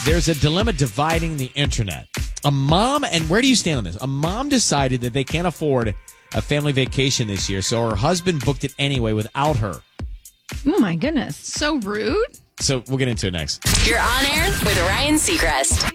There's a dilemma dividing the internet. A mom, and where do you stand on this? A mom decided that they can't afford a family vacation this year, so her husband booked it anyway without her. Oh, my goodness. So rude. So we'll get into it next. You're on air with Ryan Seacrest.